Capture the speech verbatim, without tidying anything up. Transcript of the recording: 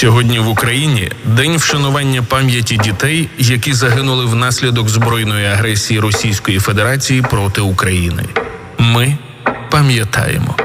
Сьогодні в Україні день вшанування пам'яті дітей, які загинули внаслідок збройної агресії Російської Федерації проти України. Ми пам'ятаємо.